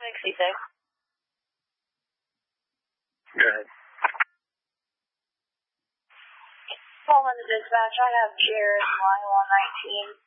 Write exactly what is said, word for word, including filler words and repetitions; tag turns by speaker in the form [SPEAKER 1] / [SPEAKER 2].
[SPEAKER 1] sixty-six.
[SPEAKER 2] Go ahead.
[SPEAKER 1] Calling the dispatch. I have Jared Y one nineteen